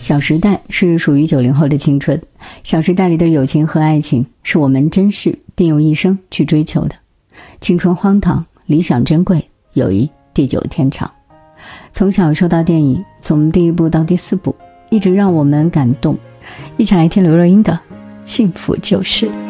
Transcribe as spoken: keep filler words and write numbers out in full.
小时代是属于九零后的青春，小时代里的友情和爱情是我们珍视并用一生去追求的。青春荒唐，理想珍贵，友谊地久天长。从小说到电影，从第一部到第四部，一直让我们感动。一起来听刘若英的《幸福就是》。